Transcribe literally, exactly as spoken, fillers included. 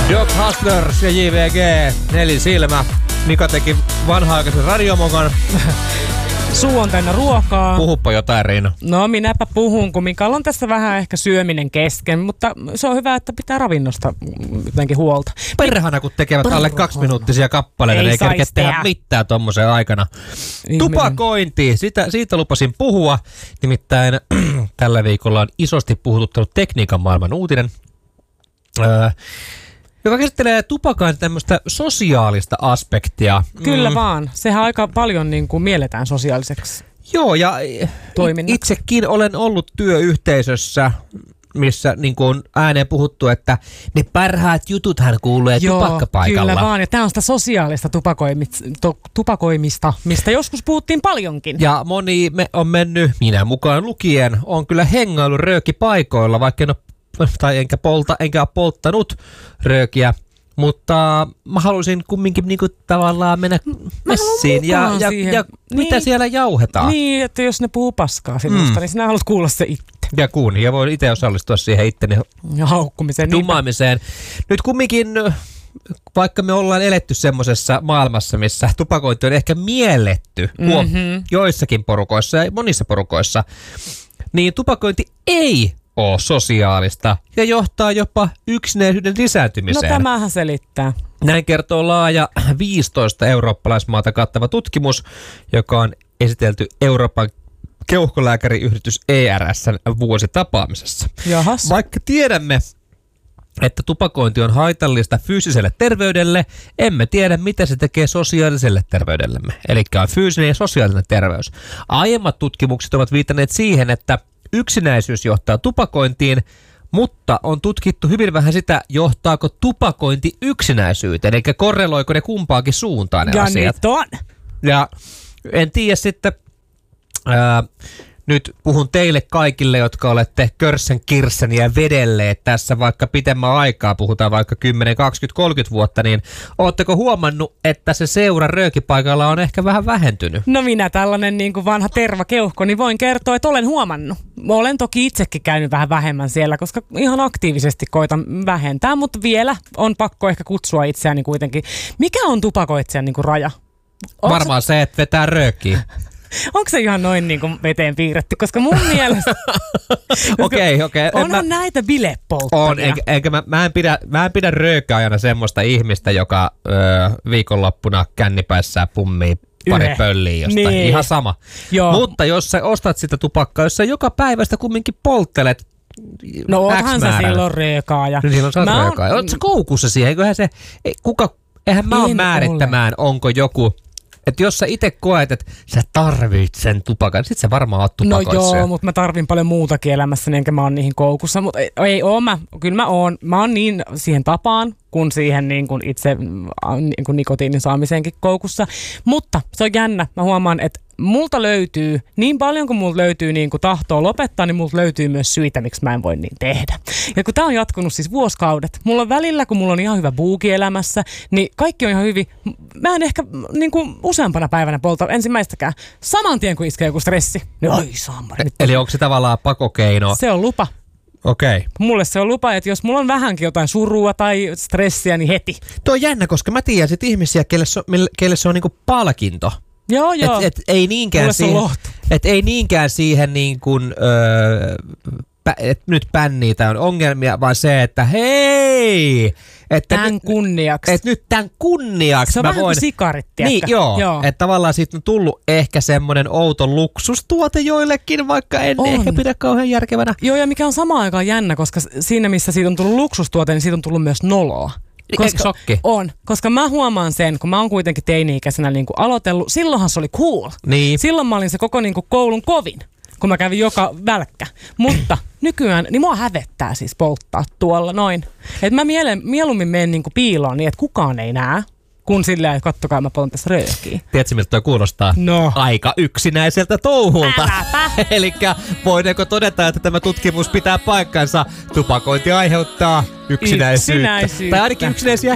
Dog Hustlers ja J V G, Nelisilmä. Mika teki vanha-aikaisen radiomokan. Suu on täynnä ruokaa. Puhuppa jotain, Riina. No minäpä puhun, kun Mikalla on tässä vähän ehkä syöminen kesken, mutta se on hyvä, että pitää ravinnosta jotenkin huolta. Perhana, kun tekevät Perhana. alle kaksiminuuttisia kappaleita, niin ei kerkeä tehdä mitään tommosen aikana. Ihminen. Tupakointi, Sitä, siitä lupasin puhua. Nimittäin tällä viikolla on isosti puhututtanut tekniikan maailman uutinen, öö, joka käsittelee tupakan tämmöistä sosiaalista aspektia. Kyllä mm. vaan. Sehän aika paljon niin kuin mielletään sosiaaliseksi. Joo, ja toiminnaksi. Itsekin olen ollut työyhteisössä, missä niin kuin on ääneen puhuttu, että ne parhaat jututhan kuulee Joo, tupakkapaikalla. Kyllä vaan, ja tämä on sitä sosiaalista tupakoimista, to, tupakoimista, mistä joskus puhuttiin paljonkin. Ja moni me on mennyt, minä mukaan lukien, on kyllä hengailu röökipaikoilla, vaikka en ole tai enkä polta, enkä ole polttanut röökiä, mutta mä haluaisin kumminkin niinku tavallaan mennä messiin ja, ja, ja niin, mitä siellä jauhetaan. Niin, että jos ne puhuu paskaa sinusta, mm. niin sinä haluat kuulla se itse. Ja kuun, ja voin itse osallistua siihen itteni ja haukkumiseen. Dumaamiseen. Nyt kumminkin, vaikka me ollaan eletty semmoisessa maailmassa, missä tupakointi on ehkä mielletty mm-hmm. joissakin porukoissa ja monissa porukoissa, niin tupakointi ei ole sosiaalista ja johtaa jopa yksinäisyyden lisääntymiseen. No tämähän selittää. Näin kertoo laaja viisitoista eurooppalaismaata kattava tutkimus, joka on esitelty Euroopan keuhkolääkäriyhdistys E R S:n vuositapaamisessa. Jahas. Vaikka tiedämme, että tupakointi on haitallista fyysiselle terveydelle, emme tiedä, mitä se tekee sosiaaliselle terveydellemme. Eli on fyysinen ja sosiaalinen terveys. Aiemmat tutkimukset ovat viitanneet siihen, että yksinäisyys johtaa tupakointiin, mutta on tutkittu hyvin vähän sitä, johtaako tupakointi yksinäisyyteen, eli korreloiko ne kumpaakin suuntaan ne ja asiat. Nyt on. Ja en tiedä sitten, ää, nyt puhun teille kaikille, jotka olette körsän kirssäniä vedelleet tässä vaikka pitemmän aikaa, puhutaan vaikka kymmenen, kaksikymmentä, kolmekymmentä vuotta, niin ootteko huomannut, että se seura röökipaikalla on ehkä vähän vähentynyt? No minä tällainen niin kuin vanha tervakeuhko, niin voin kertoa, että olen huomannut. Olen toki itsekin käynyt vähän vähemmän siellä, koska ihan aktiivisesti koitan vähentää, mutta vielä on pakko ehkä kutsua itseäni kuitenkin. Mikä on tupakoitsijan niin kuin raja? Onko Varmaan se, että vetää röökiä. Onko se ihan noin niin kuin veteen piirretty? Koska mun mielestä okei, okei. onhan mä, näitä bilepolttavia. On, eikä, eikä mä, mä en pidä, mä en pidä röökäajana semmoista ihmistä, joka öö, viikonloppuna kännipäissään pummii pari Yhe. pölliä jostain. Niin. Ihan sama. Joo. Mutta jos sä ostat sitä tupakkaa, jos sä joka päivä sitä kumminkin polttelet, no oothan sä silloin röökaaja. No silloin sä oot röökaaja. Oot sä koukussa siihen? Eiköhän se, ei, kuka, eihän mä ole määrittämään, ole. Onko joku. Että jos sä itse koet, että sä tarvit sen tupakan, sit sä varmaan oot tupakoissa. No joo, mutta mä tarvin paljon muutakin elämässäni, enkä mä oon niihin koukussa. Mutta ei, ei oo mä, kyllä mä oon. Mä oon niin siihen tapaan, kuin siihen niin kuin itse niin kuin nikotiinin saamiseenkin koukussa. Mutta se on jännä. Mä huomaan, että multa löytyy, niin paljon kuin multa löytyy niin kuin tahtoa lopettaa, niin multa löytyy myös syitä, miksi mä en voi niin tehdä. Ja kun tää on jatkunut siis vuosikaudet, mulla on välillä, kun mulla on ihan hyvä buuki elämässä, niin kaikki on ihan hyvin. Mä en ehkä niin kuin useampana päivänä polta ensimmäistäkään. Saman tien, kun iskee joku stressi. Niin oi saamari. Eli onko se tavallaan pakokeino? Se on lupa. Okei. Okay. Mulle se on lupa, että jos mulla on vähänkin jotain surua tai stressiä, niin heti. Tuo on jännä, koska mä tiedän sit ihmisiä, kelle se on, kelle se on niinku palkinto. Joo, joo. Et, et ei niinkään siihen, et ei niinkään siihen niin kuin, öö, pä, et nyt pänniä tai on ongelmia, vaan se, että hei! Että tämän nyt, kunniaksi. Että nyt tämän kunniaksi se on mä vähän voin. kuin sikarit, niin, joo, joo. Että tavallaan siitä on tullut ehkä semmoinen outo luksustuote joillekin, vaikka en on. ehkä pidä kauhean järkevänä. Joo, ja mikä on samaan aikaan jännä, koska siinä missä siitä on tullut luksustuote, niin siitä on tullut myös noloa. Koska shokki? On, koska mä huomaan sen, kun mä oon kuitenkin teini-ikäisenä niin kuin aloitellut, silloinhan se oli cool. Niin. Silloin mä olin se koko niin kuin koulun kovin, kun mä kävin joka välkkä. Mutta nykyään, niin mua hävettää siis polttaa tuolla noin. Että mä miele, mieluummin menen niin kuin piiloon niin, että kukaan ei näe, kun silleen, että kattokaa mä poltan tässä röökiä. Tiedätkö, miltä toi kuulostaa? No. Aika yksinäiseltä touhulta. Äläpä. Elikkä voidaanko todeta, että tämä tutkimus pitää paikkansa? Tupakointi aiheuttaa yksinäisyyttä. yksinäisyyttä. Tai ainakin yksinäisiä